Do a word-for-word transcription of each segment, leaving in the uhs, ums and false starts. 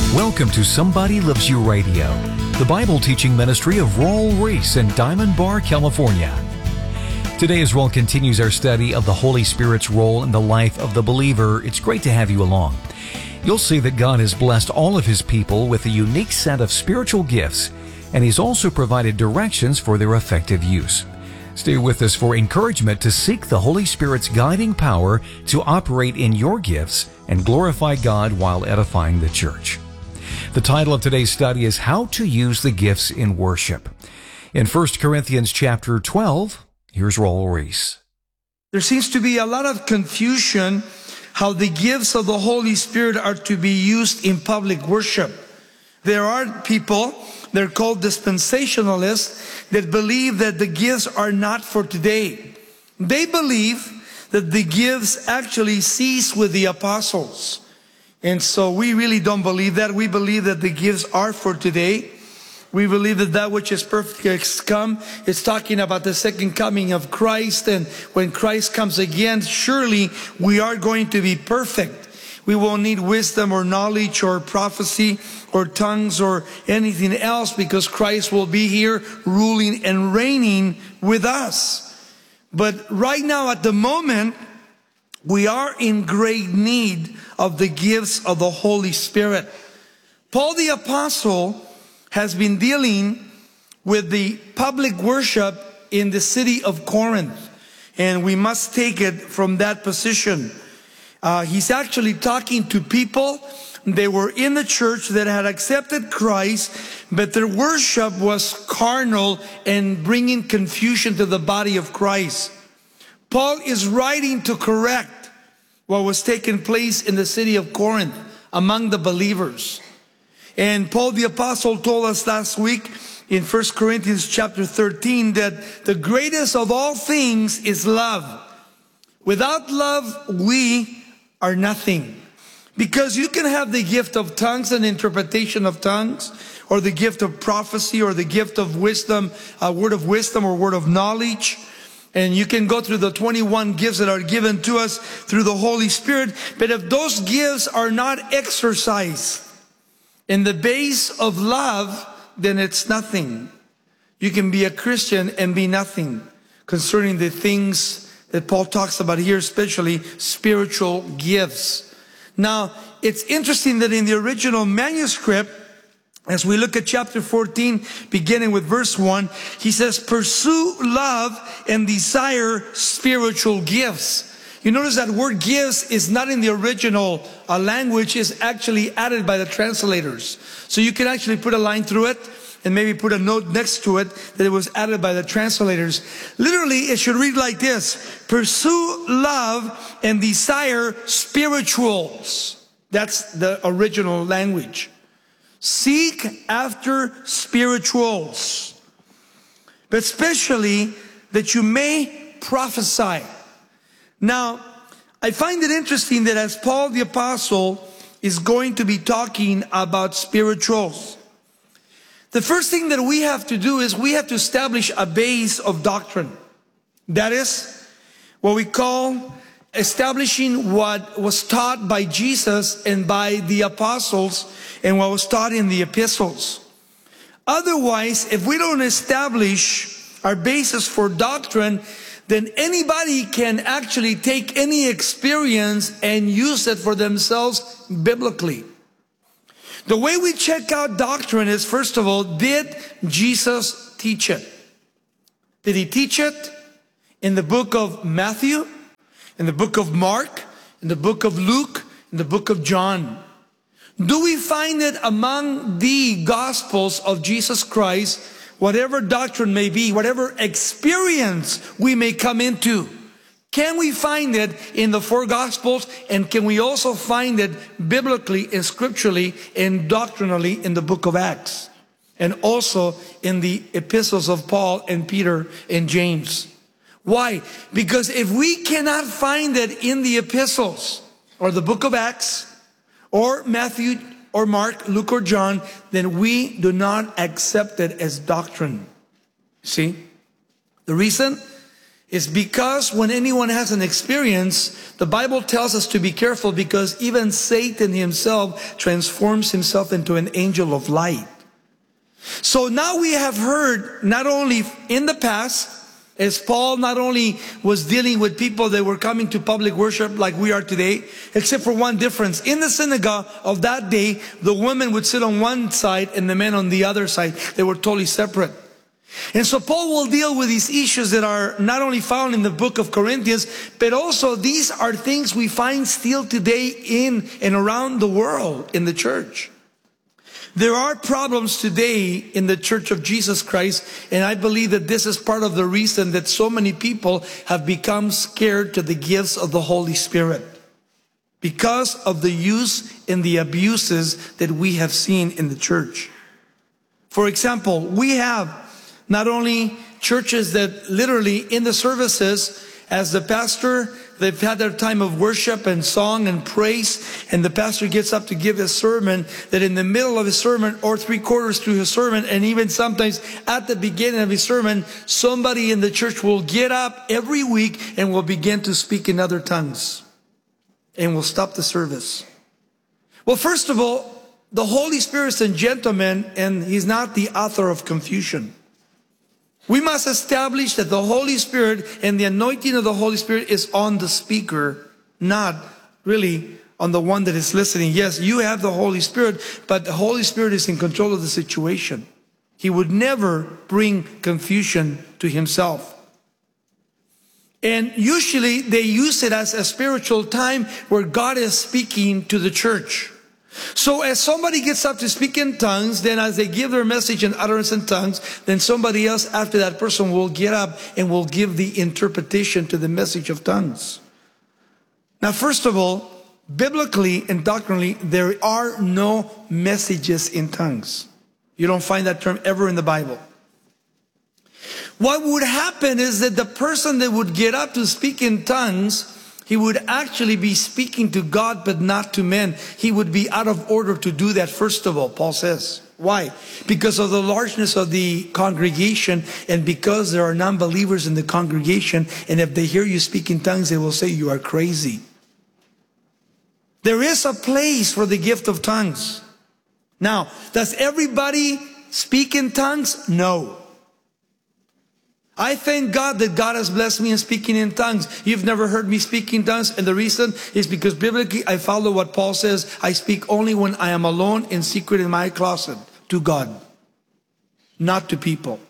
Welcome to Somebody Loves You Radio, the Bible teaching ministry of Raul Ries in Diamond Bar, California. Today, as Raul continues our study of the Holy Spirit's role in the life of the believer, it's great to have you along. You'll see that God has blessed all of His people with a unique set of spiritual gifts, and He's also provided directions for their effective use. Stay with us for encouragement to seek the Holy Spirit's guiding power to operate in your gifts and glorify God while edifying the church. The title of today's study is How to Use the Gifts in Worship. In First Corinthians chapter twelve, here's Raul Ries. There seems to be a lot of confusion how the gifts of the Holy Spirit are to be used in public worship. There are people, they're called dispensationalists, that believe that the gifts are not for today. They believe that the gifts actually cease with the apostles. And so we really don't believe that. We believe that the gifts are for today. We believe that that which is perfect has come. It's talking about the second coming of Christ. And when Christ comes again, surely we are going to be perfect. We won't need wisdom or knowledge or prophecy or tongues or anything else, because Christ will be here ruling and reigning with us. But right now, at the moment, we are in great need of the gifts of the Holy Spirit. Paul the Apostle has been dealing with the public worship in the city of Corinth, and we must take it from that position. Uh, he's actually talking to people. They were in the church that had accepted Christ, but their worship was carnal and bringing confusion to the body of Christ. Paul is writing to correct what was taking place in the city of Corinth among the believers. And Paul the Apostle told us last week in First Corinthians chapter thirteen that the greatest of all things is love. Without love, we are nothing. Because you can have the gift of tongues and interpretation of tongues, or the gift of prophecy, or the gift of wisdom, a word of wisdom or word of knowledge. And you can go through the twenty-one gifts that are given to us through the Holy Spirit. But if those gifts are not exercised in the base of love, then it's nothing. You can be a Christian and be nothing concerning the things that Paul talks about here, especially spiritual gifts. Now, it's interesting that in the original manuscript, as we look at chapter fourteen, beginning with verse one, he says, pursue love and desire spiritual gifts. You notice that word gifts is not in the original uh, language, is actually added by the translators. So you can actually put a line through it and maybe put a note next to it that it was added by the translators. Literally, it should read like this: pursue love and desire spirituals. That's the original language. Seek after spirituals, but especially that you may prophesy. Now, I find it interesting that as Paul the Apostle is going to be talking about spirituals, the first thing that we have to do is we have to establish a base of doctrine. That is what we call establishing what was taught by Jesus and by the apostles and what was taught in the epistles. Otherwise, if we don't establish our basis for doctrine, then anybody can actually take any experience and use it for themselves biblically. The way we check out doctrine is, first of all, did Jesus teach it? Did He teach it in the book of Matthew, in the book of Mark, in the book of Luke, in the book of John? Do we find it among the Gospels of Jesus Christ, whatever doctrine may be, whatever experience we may come into? Can we find it in the four Gospels? And can we also find it biblically and scripturally and doctrinally in the book of Acts? And also in the epistles of Paul and Peter and James. Why? Because if we cannot find it in the epistles or the book of Acts or Matthew or Mark, Luke or John, then we do not accept it as doctrine. See? The reason is because when anyone has an experience, the Bible tells us to be careful, because even Satan himself transforms himself into an angel of light. So now we have heard, not only in the past, as Paul not only was dealing with people that were coming to public worship like we are today, except for one difference. In the synagogue of that day, the women would sit on one side and the men on the other side. They were totally separate. And so Paul will deal with these issues that are not only found in the book of Corinthians, but also these are things we find still today in and around the world in the church. There are problems today in the Church of Jesus Christ, and I believe that this is part of the reason that so many people have become scared to the gifts of the Holy Spirit, because of the use and the abuses that we have seen in the church. For example, we have not only churches that literally in the services, as the pastor, they've had their time of worship and song and praise, and the pastor gets up to give his sermon, that in the middle of his sermon or three quarters through his sermon, and even sometimes at the beginning of his sermon, somebody in the church will get up every week and will begin to speak in other tongues and will stop the service. Well, first of all, the Holy Spirit is a gentleman, and he's not the author of confusion. We must establish that the Holy Spirit and the anointing of the Holy Spirit is on the speaker, not really on the one that is listening. Yes, you have the Holy Spirit, but the Holy Spirit is in control of the situation. He would never bring confusion to himself. And usually they use it as a spiritual time where God is speaking to the church. So as somebody gets up to speak in tongues, then as they give their message in utterance in tongues, then somebody else after that person will get up and will give the interpretation to the message of tongues. Now, first of all, biblically and doctrinally, there are no messages in tongues. You don't find that term ever in the Bible. What would happen is that the person that would get up to speak in tongues, he would actually be speaking to God, but not to men. He would be out of order to do that, first of all, Paul says. Why? Because of the largeness of the congregation, and because there are non-believers in the congregation, and if they hear you speak in tongues, they will say you are crazy. There is a place for the gift of tongues. Now, does everybody speak in tongues? No. I thank God that God has blessed me in speaking in tongues. You've never heard me speak in tongues, and the reason is because biblically I follow what Paul says. I speak only when I am alone in secret in my closet to God, not to people.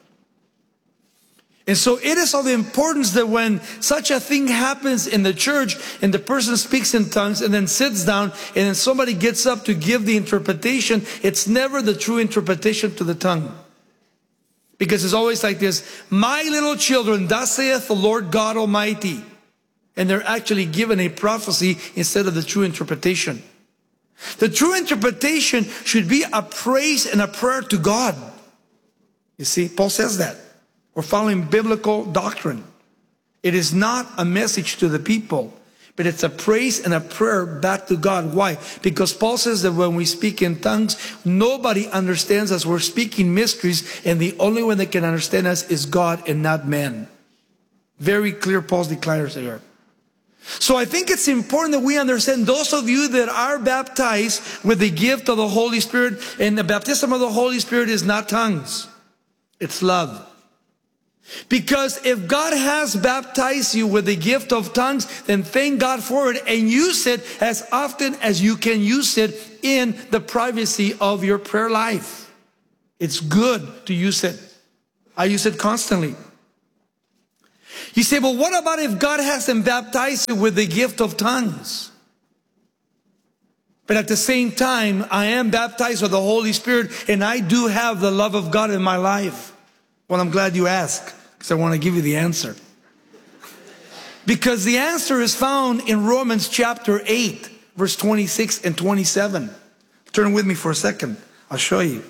And so it is of importance that when such a thing happens in the church and the person speaks in tongues and then sits down and then somebody gets up to give the interpretation, it's never the true interpretation to the tongue. Because it's always like this: my little children, thus saith the Lord God Almighty. And they're actually given a prophecy instead of the true interpretation. The true interpretation should be a praise and a prayer to God. You see, Paul says that. We're following biblical doctrine. It is not a message to the people, but it's a praise and a prayer back to God. Why? Because Paul says that when we speak in tongues, nobody understands us. We're speaking mysteries, and the only one that can understand us is God and not man. Very clear, Paul declares there. So I think it's important that we understand, those of you that are baptized with the gift of the Holy Spirit, and the baptism of the Holy Spirit is not tongues, it's love. Because if God has baptized you with the gift of tongues, then thank God for it and use it as often as you can use it in the privacy of your prayer life. It's good to use it. I use it constantly. You say, well, what about if God hasn't baptized you with the gift of tongues? But at the same time, I am baptized with the Holy Spirit, and I do have the love of God in my life. Well, I'm glad you asked, because I want to give you the answer. Because the answer is found in Romans chapter eight, verse twenty-six and twenty-seven. Turn with me for a second. I'll show you.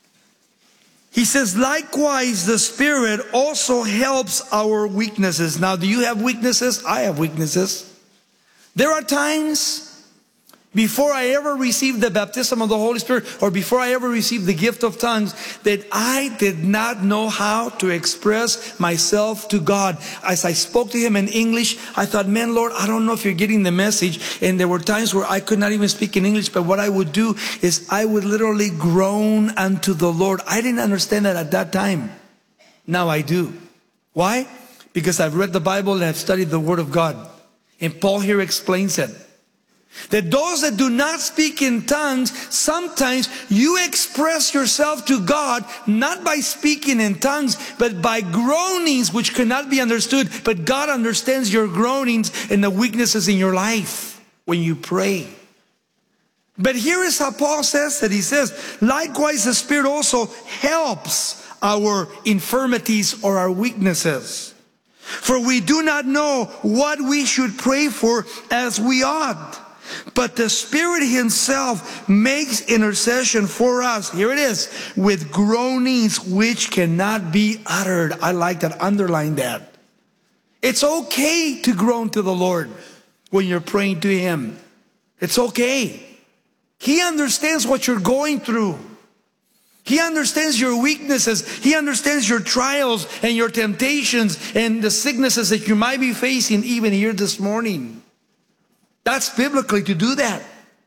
He says, likewise, the Spirit also helps our weaknesses. Now, do you have weaknesses? I have weaknesses. There are times before I ever received the baptism of the Holy Spirit, or before I ever received the gift of tongues, that I did not know how to express myself to God. As I spoke to Him in English, I thought, man, Lord, I don't know if you're getting the message. And there were times where I could not even speak in English, but what I would do is I would literally groan unto the Lord. I didn't understand that at that time. Now I do. Why? Because I've read the Bible and I've studied the Word of God. And Paul here explains it. That those that do not speak in tongues, sometimes you express yourself to God, not by speaking in tongues, but by groanings which cannot be understood. But God understands your groanings and the weaknesses in your life when you pray. But here is how Paul says that. He says, likewise the Spirit also helps our infirmities or our weaknesses. For we do not know what we should pray for as we ought. But the Spirit Himself makes intercession for us. Here it is. With groanings which cannot be uttered. I like that. Underline that. It's okay to groan to the Lord when you're praying to Him. It's okay. He understands what you're going through. He understands your weaknesses. He understands your trials and your temptations and the sicknesses that you might be facing even here this morning. That's biblically to do that.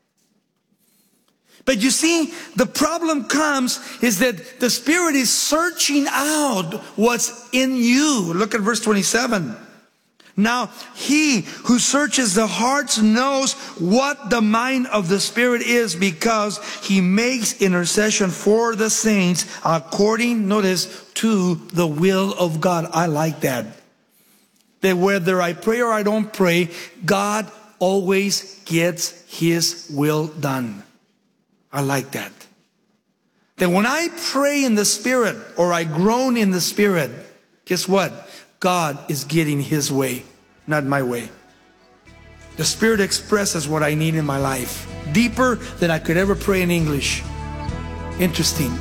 But you see, the problem comes is that the Spirit is searching out what's in you. Look at verse twenty-seven. Now, He who searches the hearts knows what the mind of the Spirit is, because He makes intercession for the saints according, notice, to the will of God. I like that. That whether I pray or I don't pray, God always gets His will done. I like that. That when I pray in the Spirit or I groan in the Spirit, guess what? God is getting His way, not my way. The Spirit expresses what I need in my life, deeper than I could ever pray in English. Interesting.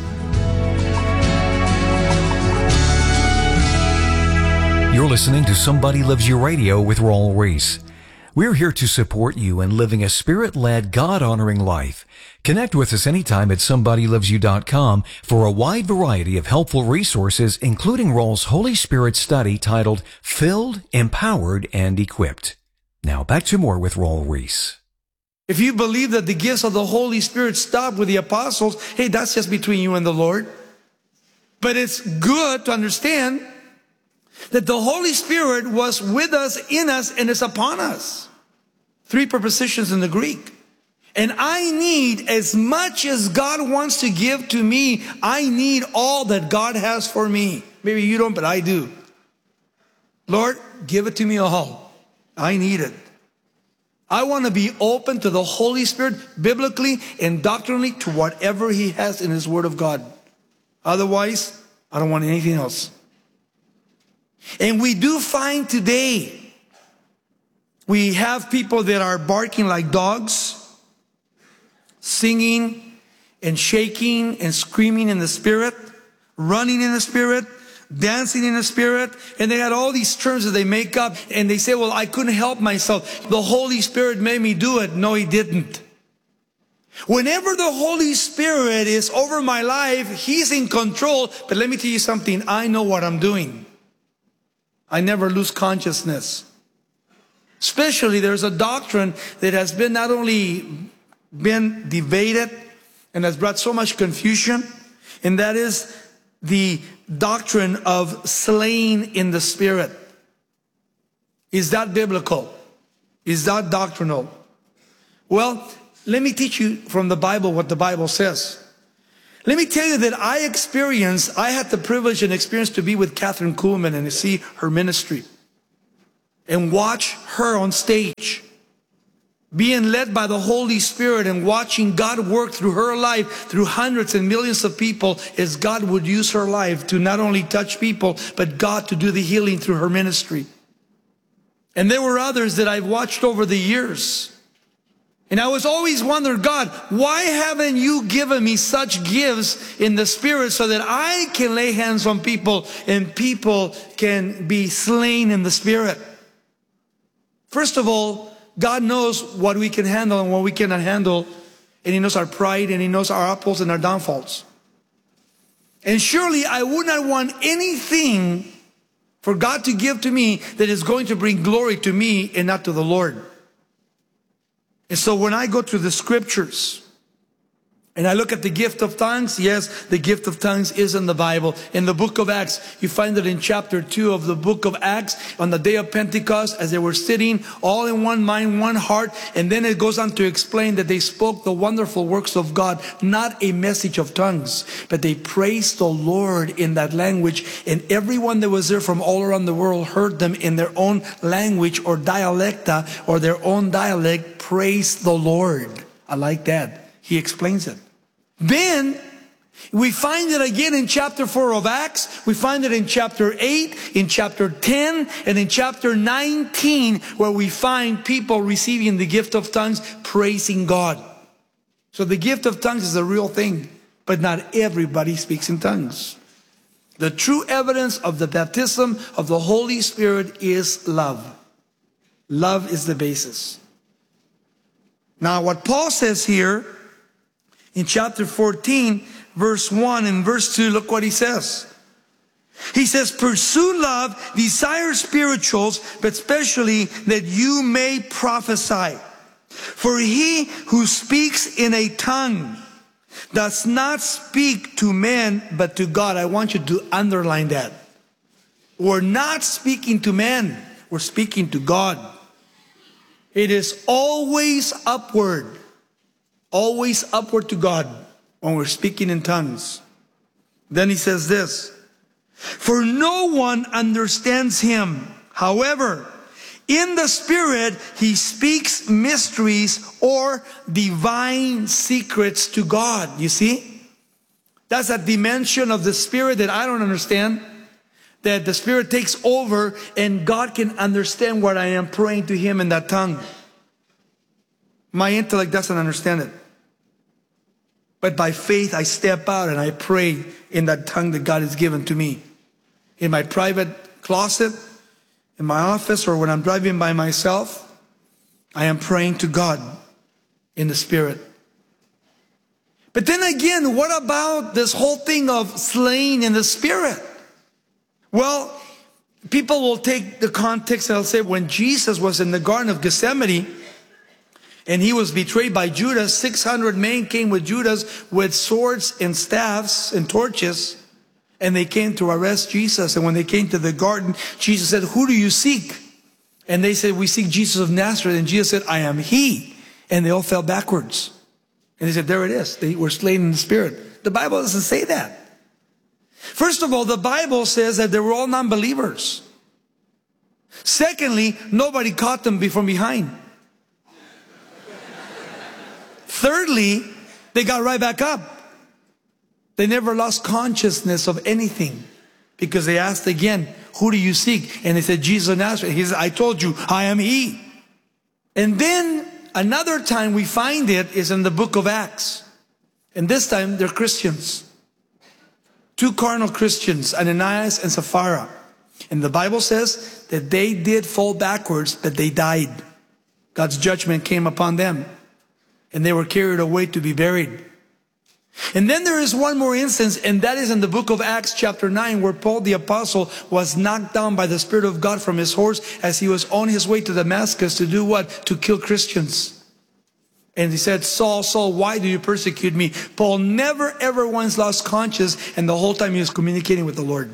You're listening to Somebody Loves You Radio with Raul Ries. We're here to support you in living a Spirit-led, God-honoring life. Connect with us anytime at somebody loves you dot com for a wide variety of helpful resources, including Raul's Holy Spirit study titled Filled, Empowered, and Equipped. Now back to more with Raul Ries. If you believe that the gifts of the Holy Spirit stopped with the apostles, hey, that's just between you and the Lord. But it's good to understand that the Holy Spirit was with us, in us, and is upon us. Three prepositions in the Greek. And I need, as much as God wants to give to me, I need all that God has for me. Maybe you don't, but I do. Lord, give it to me all. I need it. I want to be open to the Holy Spirit, biblically and doctrinally, to whatever He has in His Word of God. Otherwise, I don't want anything else. And we do find today, we have people that are barking like dogs, singing and shaking and screaming in the Spirit, running in the Spirit, dancing in the Spirit, and they had all these terms that they make up, and they say, well, I couldn't help myself. The Holy Spirit made me do it. No, He didn't. Whenever the Holy Spirit is over my life, He's in control. But let me tell you something, I know what I'm doing. I never lose consciousness. Especially there's a doctrine that has been not only been debated and has brought so much confusion, and that is the doctrine of slaying in the Spirit. Is that biblical? Is that doctrinal? Well, let me teach you from the Bible what the Bible says. Let me tell you that I experienced, I had the privilege and experience to be with Catherine Kuhlman and to see her ministry and watch her on stage, being led by the Holy Spirit and watching God work through her life, through hundreds and millions of people, as God would use her life to not only touch people, but God to do the healing through her ministry. And there were others that I've watched over the years. And I was always wondering, God, why haven't you given me such gifts in the Spirit so that I can lay hands on people and people can be slain in the Spirit? First of all, God knows what we can handle and what we cannot handle. And He knows our pride, and He knows our apples and our downfalls. And surely I would not want anything for God to give to me that is going to bring glory to me and not to the Lord. And so when I go through the scriptures and I look at the gift of tongues, yes, the gift of tongues is in the Bible. In the book of Acts, you find it in chapter two of the book of Acts, on the day of Pentecost, as they were sitting all in one mind, one heart. And then it goes on to explain that they spoke the wonderful works of God, not a message of tongues, but they praised the Lord in that language. And everyone that was there from all around the world heard them in their own language or dialecta or their own dialect, praise the Lord. I like that. He explains it. Then we find it again in chapter four of Acts. We find it in chapter eight, in chapter ten, and in chapter nineteen, where we find people receiving the gift of tongues, praising God. So the gift of tongues is a real thing, but not everybody speaks in tongues. The true evidence of the baptism of the Holy Spirit is love. Love is the basis. Now what Paul says here, in chapter fourteen, verse one and verse two, look what he says. He says, pursue love, desire spirituals, but especially that you may prophesy. For he who speaks in a tongue does not speak to men, but to God. I want you to underline that. We're not speaking to men. We're speaking to God. It is always upward. Always upward to God when we're speaking in tongues. Then he says this, for no one understands him. However, in the Spirit, he speaks mysteries or divine secrets to God. You see? That's a dimension of the Spirit that I don't understand. That the Spirit takes over and God can understand what I am praying to Him in that tongue. My intellect doesn't understand it. But by faith, I step out and I pray in that tongue that God has given to me. In my private closet, in my office, or when I'm driving by myself, I am praying to God in the Spirit. But then again, what about this whole thing of slaying in the Spirit? Well, people will take the context and they'll say, when Jesus was in the Garden of Gethsemane, and he was betrayed by Judas, six hundred men came with Judas with swords and staffs and torches. And they came to arrest Jesus. And when they came to the garden, Jesus said, who do you seek? And they said, we seek Jesus of Nazareth. And Jesus said, I am he. And they all fell backwards. And they said, there it is. They were slain in the Spirit. The Bible doesn't say that. First of all, the Bible says that they were all non-believers. Secondly, nobody caught them from behind. Thirdly, they got right back up. They never lost consciousness of anything because they asked again, who do you seek? And they said, Jesus of Nazareth. He said, I told you, I am he. And then another time we find it is in the book of Acts. And this time they're Christians. Two carnal Christians, Ananias and Sapphira. And the Bible says that they did fall backwards, but they died. God's judgment came upon them. And they were carried away to be buried. And then there is one more instance, and that is in the book of Acts chapter nine, where Paul the apostle was knocked down by the Spirit of God from his horse as he was on his way to Damascus to do what? To kill Christians. And he said, Saul, Saul, why do you persecute me? Paul never ever once lost conscience, and the whole time he was communicating with the Lord.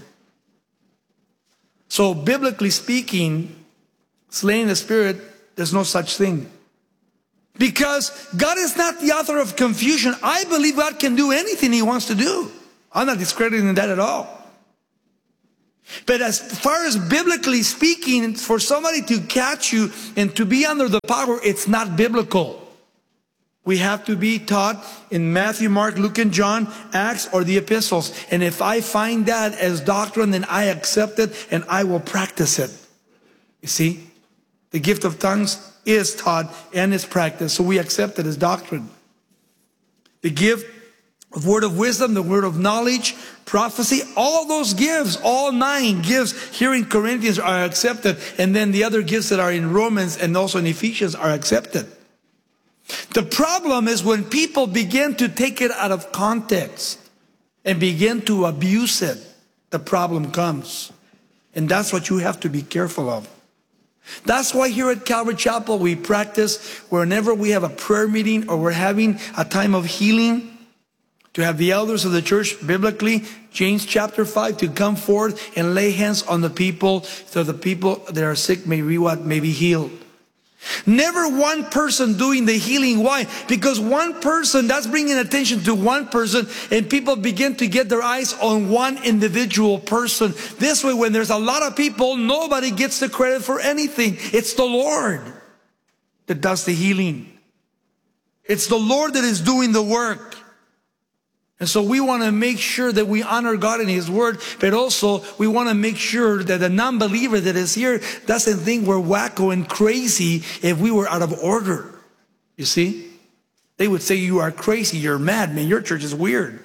So biblically speaking, slaying the Spirit, there's no such thing. Because God is not the author of confusion. I believe God can do anything He wants to do. I'm not discrediting that at all. But as far as biblically speaking, for somebody to catch you and to be under the power, it's not biblical. We have to be taught in Matthew, Mark, Luke, and John, Acts, or the epistles. And if I find that as doctrine, then I accept it and I will practice it. You see, the gift of tongues is taught and is practiced, so we accept it as doctrine. The gift of word of wisdom, the word of knowledge, prophecy, all those gifts, all nine gifts here in Corinthians are accepted. And then the other gifts that are in Romans and also in Ephesians are accepted. The problem is when people begin to take it out of context and begin to abuse it, the problem comes. And that's what you have to be careful of. That's why here at Calvary Chapel we practice whenever we have a prayer meeting or we're having a time of healing, to have the elders of the church, biblically, James chapter five, to come forth and lay hands on the people so the people that are sick may be what? May be healed. Never one person doing the healing. Why? Because one person, that's bringing attention to one person, and people begin to get their eyes on one individual person. This way, when there's a lot of people, nobody gets the credit for anything. It's the Lord that does the healing. It's the Lord that is doing the work. And so we want to make sure that we honor God in His Word, but also we want to make sure that the non-believer that is here doesn't think we're wacko and crazy if we were out of order. You see? They would say, you are crazy, you're mad, man, your church is weird.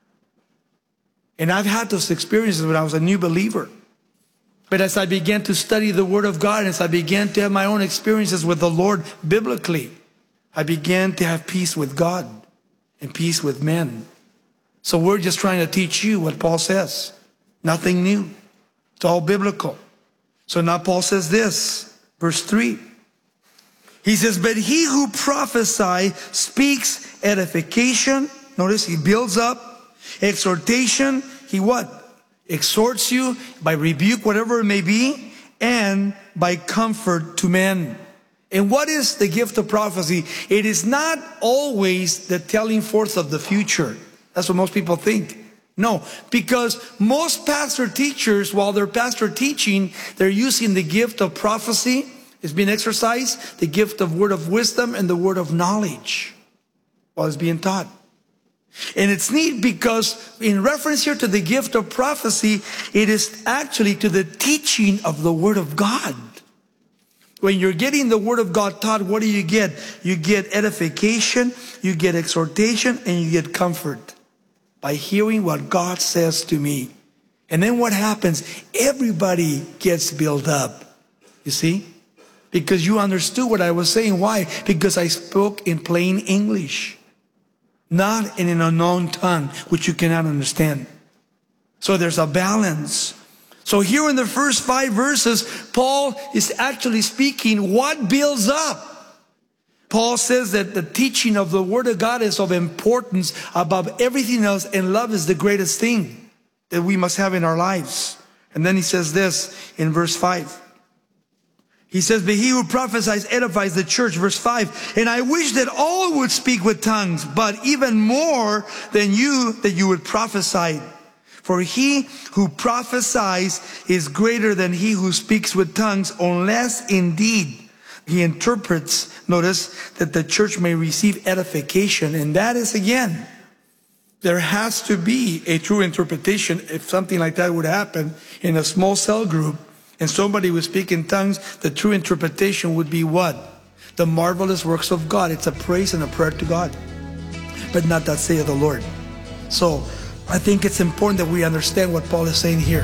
And I've had those experiences when I was a new believer. But as I began to study the Word of God, as I began to have my own experiences with the Lord biblically, I began to have peace with God and peace with men. So we're just trying to teach you what Paul says. Nothing new. It's all biblical. So now Paul says this, verse three. He says, but he who prophesies speaks edification. Notice he builds up. Exhortation. He what? Exhorts you by rebuke, whatever it may be. And by comfort to men. And what is the gift of prophecy? It is not always the telling forth of the future. That's what most people think. No, because most pastor teachers, while they're pastor teaching, they're using the gift of prophecy. It's being exercised, the gift of word of wisdom and the word of knowledge while it's being taught. And it's neat because in reference here to the gift of prophecy, it is actually to the teaching of the Word of God. When you're getting the Word of God taught, what do you get? You get edification, you get exhortation, and you get comfort by hearing what God says to me. And then what happens? Everybody gets built up. You see? Because you understood what I was saying. Why? Because I spoke in plain English, not in an unknown tongue, which you cannot understand. So there's a balance. So here in the first five verses, Paul is actually speaking what builds up. Paul says that the teaching of the Word of God is of importance above everything else, and love is the greatest thing that we must have in our lives. And then he says this in verse five. He says, but he who prophesies edifies the church. Verse five, and I wish that all would speak with tongues, but even more than you, that you would prophesy. For he who prophesies is greater than he who speaks with tongues, unless indeed he interprets. Notice that the church may receive edification. And that is, again, there has to be a true interpretation. If something like that would happen in a small cell group and somebody would speak in tongues, the true interpretation would be what? The marvelous works of God. It's a praise and a prayer to God, but not that saith the Lord. So I think it's important that we understand what Paul is saying here.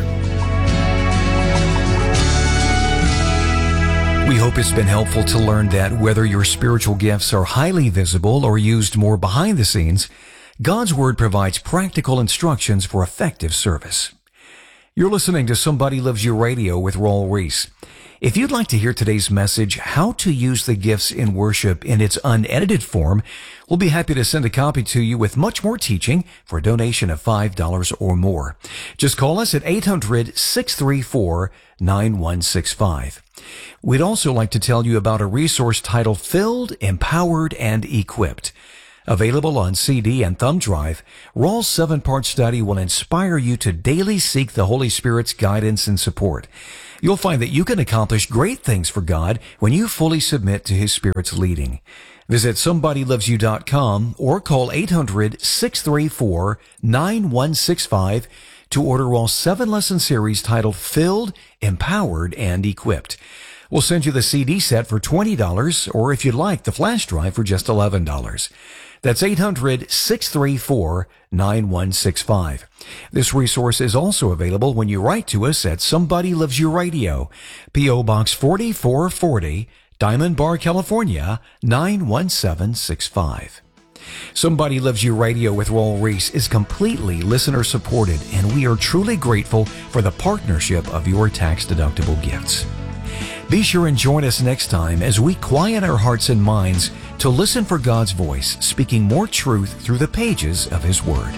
We hope it's been helpful to learn that whether your spiritual gifts are highly visible or used more behind the scenes, God's Word provides practical instructions for effective service. You're listening to Somebody Loves You Radio with Raul Ries. If you'd like to hear today's message, How to Use the Gifts in Worship, in its unedited form, we'll be happy to send a copy to you with much more teaching for a donation of five dollars or more. Just call us at eight hundred, six three four, nine one six five. We'd also like to tell you about a resource titled Filled, Empowered, and Equipped. Available on C D and thumb drive, Raul's seven-part study will inspire you to daily seek the Holy Spirit's guidance and support. You'll find that you can accomplish great things for God when you fully submit to His Spirit's leading. Visit somebody loves you dot com or call eight hundred, six three four, nine one six five to order Raul's seven-lesson series titled Filled, Empowered, and Equipped. We'll send you the C D set for twenty dollars, or if you'd like, the flash drive for just eleven dollars. That's eight hundred, six three four, nine one six five. This resource is also available when you write to us at Somebody Loves You Radio, P O Box forty-four forty, Diamond Bar, California, nine one seven six five. Somebody Loves You Radio with Raul Ries is completely listener-supported, and we are truly grateful for the partnership of your tax-deductible gifts. Be sure and join us next time as we quiet our hearts and minds to listen for God's voice, speaking more truth through the pages of His Word.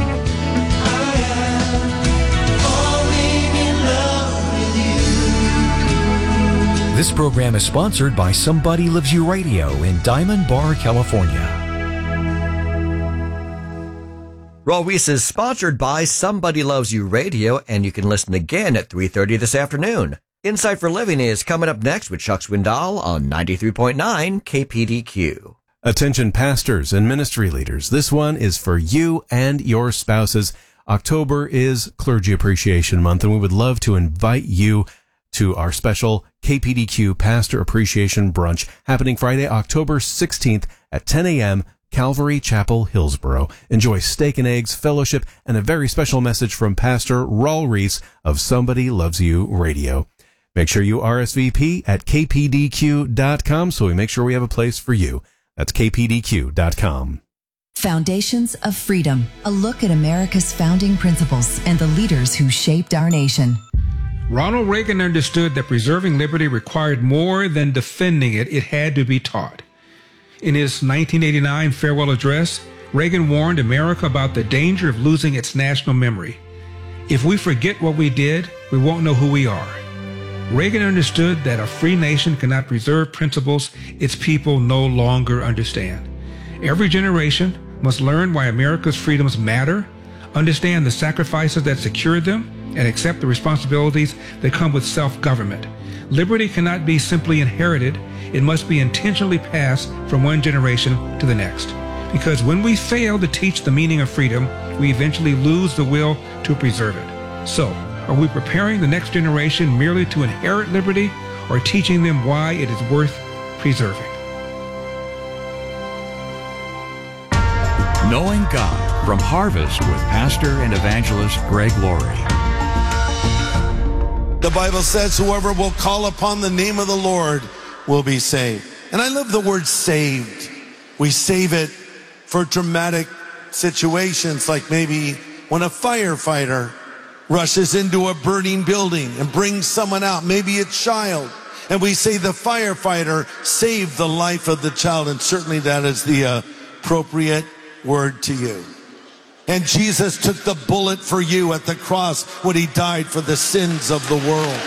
This program is sponsored by Somebody Loves You Radio in Diamond Bar, California. Raul Ries is sponsored by Somebody Loves You Radio, and you can listen again at three thirty this afternoon. Insight for Living is coming up next with Chuck Swindoll on ninety-three point nine K P D Q. Attention pastors and ministry leaders. This one is for you and your spouses. October is Clergy Appreciation Month, and we would love to invite you to our special K P D Q Pastor Appreciation Brunch happening Friday, October sixteenth at ten a.m., Calvary Chapel, Hillsboro. Enjoy steak and eggs, fellowship, and a very special message from Pastor Raul Ries of Somebody Loves You Radio. Make sure you R S V P at K P D Q dot com so we make sure we have a place for you. That's K P D Q dot com. Foundations of Freedom, a look at America's founding principles and the leaders who shaped our nation. Ronald Reagan understood that preserving liberty required more than defending it, it had to be taught. In his nineteen eighty-nine farewell address, Reagan warned America about the danger of losing its national memory. If we forget what we did, we won't know who we are. Reagan understood that a free nation cannot preserve principles its people no longer understand. Every generation must learn why America's freedoms matter, understand the sacrifices that secured them, and accept the responsibilities that come with self-government. Liberty cannot be simply inherited. It must be intentionally passed from one generation to the next. Because when we fail to teach the meaning of freedom, we eventually lose the will to preserve it. So, are we preparing the next generation merely to inherit liberty, or teaching them why it is worth preserving? Knowing God from Harvest with Pastor and Evangelist Greg Laurie. The Bible says, whoever will call upon the name of the Lord will be saved. And I love the word saved. We save it for dramatic situations, like maybe when a firefighter rushes into a burning building and brings someone out, maybe a child, and we say the firefighter saved the life of the child, and certainly that is the uh, appropriate word to you. And Jesus took the bullet for you at the cross when he died for the sins of the world.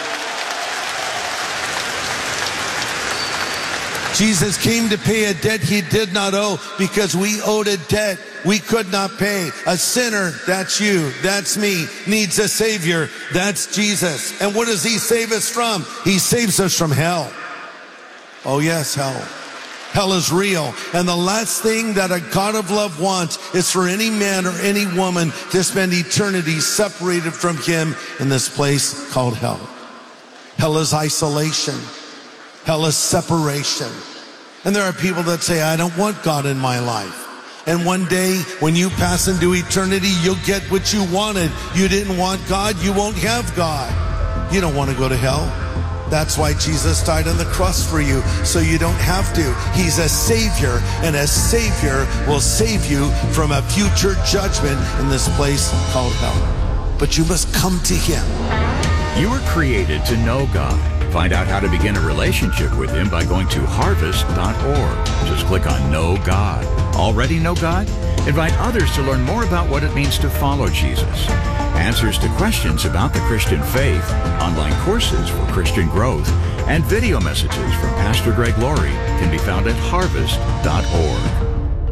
Jesus came to pay a debt he did not owe because we owed a debt we could not pay. A sinner, that's you, that's me, needs a Savior, that's Jesus. And what does he save us from? He saves us from hell. Oh yes, hell. Hell is real. And the last thing that a God of love wants is for any man or any woman to spend eternity separated from him in this place called hell. Hell is isolation. Hell is separation. And there are people that say, I don't want God in my life. And one day, when you pass into eternity, you'll get what you wanted. You didn't want God, you won't have God. You don't want to go to hell. That's why Jesus died on the cross for you, so you don't have to. He's a Savior, and a Savior will save you from a future judgment in this place called hell. But you must come to him. You were created to know God. Find out how to begin a relationship with him by going to harvest dot org. Just click on Know God. Already know God? Invite others to learn more about what it means to follow Jesus. Answers to questions about the Christian faith, online courses for Christian growth, and video messages from Pastor Greg Laurie can be found at harvest dot org.